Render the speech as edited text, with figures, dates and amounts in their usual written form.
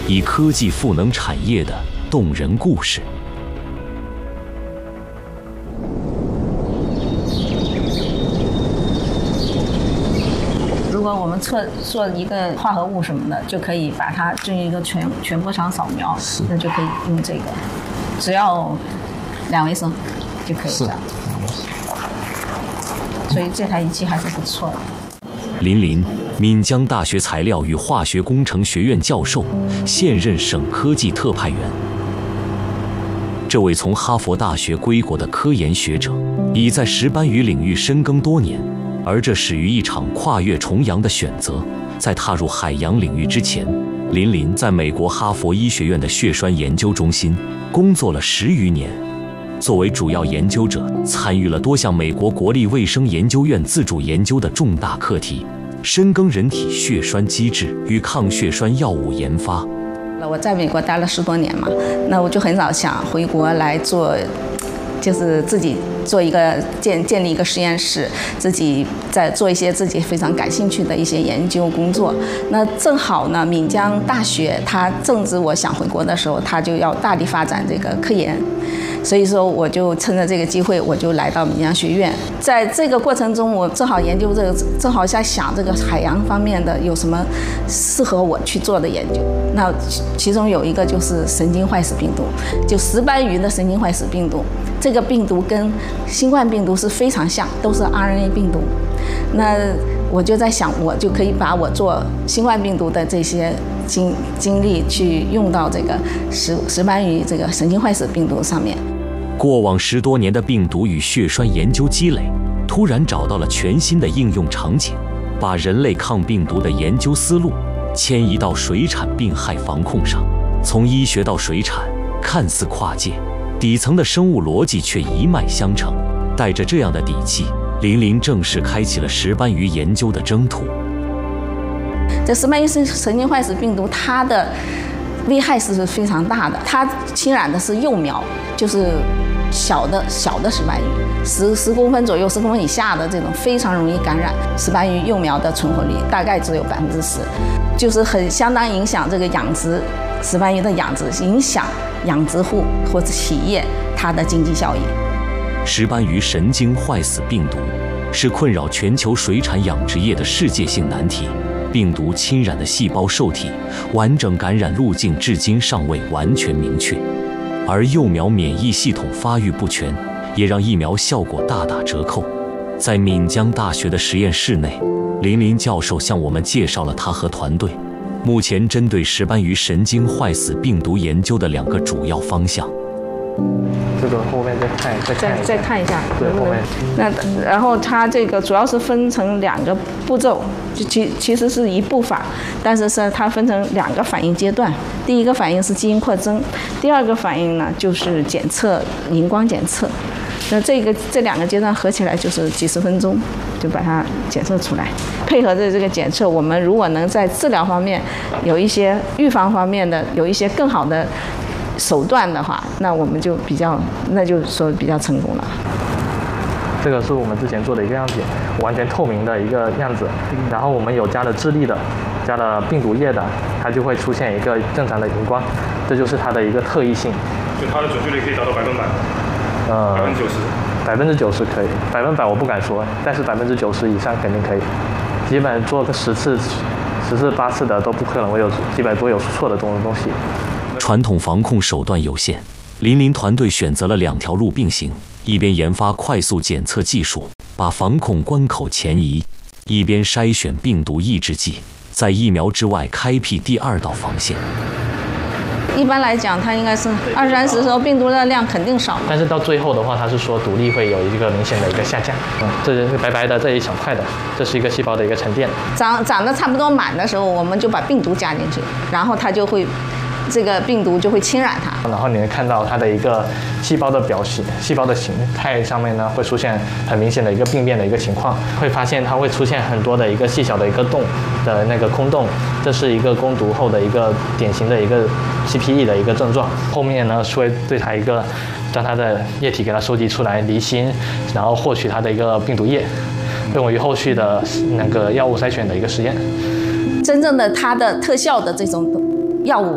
以科技赋能产业的动人故事。 如果我们做一个化合物什么的，就可以把它进行一个全波长扫描，那就可以用这个，只要2微升就可以这样。所以这台仪器还是不错的。 林林，闽江大学材料与化学工程学院教授，现任省科技特派员。这位从哈佛大学归国的科研学者，已在石斑鱼领域深耕多年。而这始于一场跨越重洋的选择。在踏入海洋领域之前，林林在美国哈佛医学院的血栓研究中心工作了10余年。作为主要研究者，参与了多项美国国立卫生研究院自主研究的重大课题，深耕人体血栓机制与抗血栓药物研发。 我在美国待了10多年嘛，那我就很早想回国来做，就是自己做一个建立一个实验室，自己在做一些自己非常感兴趣的一些研究工作。那正好呢，闽江大学它正值我想回国的时候，它就要大力发展这个科研。所以说，我就趁着这个机会，我就来到闽江学院。在这个过程中，我正好研究这个，正好在想这个海洋方面的有什么适合我去做的研究。那其中有一个就是神经坏死病毒，就石斑鱼的神经坏死病毒。这个病毒跟新冠病毒是非常像，都是 RNA 病毒。那我就在想，我就可以把我做新冠病毒的这些经历去用到这个石斑鱼这个神经坏死病毒上面。 过往10多年的病毒与血栓研究积累，突然找到了全新的应用场景，把人类抗病毒的研究思路迁移到水产病害防控上。从医学到水产，看似跨界，底层的生物逻辑却一脉相承。带着这样的底气，林林正式开启了石斑鱼研究的征途。 这石斑鱼神经坏死病毒，它的危害是非常大的。它侵染的是幼苗，就是小的石斑鱼，10公分左右、10公分以下的这种非常容易感染。石斑鱼幼苗的存活率大概只有10%，就是相当影响这个养殖石斑鱼的养殖，影响养殖户或者企业它的经济效益。 石斑鱼神经坏死病毒是困扰全球水产养殖业的世界性难题。病毒侵染的细胞受体完整感染路径至今尚未完全明确，而幼苗免疫系统发育不全，也让疫苗效果大打折扣。在闽江大学的实验室内，林林教授向我们介绍了他和团队目前针对石斑鱼神经坏死病毒研究的2个主要方向。 这个后面再看一下， 对，后面。那然后它这个主要是分成2个步骤，其实是一步法，但是它分成2个反应阶段。第一个反应是基因扩增，第2个反应呢就是检测荧光检测。那这2个阶段合起来就是几10分钟就把它检测出来。配合着这个检测，我们如果能在治疗方面有一些预防方面的有一些更好的手段的话，那我们就比较成功了。 这个是我们之前做的一个样品，完全透明的一个样子，然后我们有加了智粒的，加了病毒液的，它就会出现一个正常的荧光，这就是它的一个特异性。 就它的准确率可以达到100%。 90%可以，100%我不敢说，但是90%以上肯定可以。基本做个10次8次的都不可能会有基本都有错的这种东西。 传统防控手段有限，林林团队选择了2条路并行，一边研发快速检测技术，把防控关口前移，一边筛选病毒抑制剂，在疫苗之外开辟第2道防线。 一般来讲，它应该是20-30时候病毒的量肯定少， 但是到最后的话，它是说毒力会有一个明显的一个下降。这是白白的这一小块的，这是一个细胞的一个沉淀。 长得差不多满的时候，我们就把病毒加进去，然后它就会。这个病毒就会侵染它， 然后你会看到它的一个细胞的表型、细胞的形态上面呢，会出现很明显的一个病变的一个情况，会发现它会出现很多的一个细小的一个洞的那个空洞，这是一个攻毒后的一个典型的一个 CPE 的一个症状。后面呢是会对它一个将它的液体给它收集出来离心，然后获取它的一个病毒液，用于后续的那个药物筛选的一个实验。 真正的它的特效的这种药物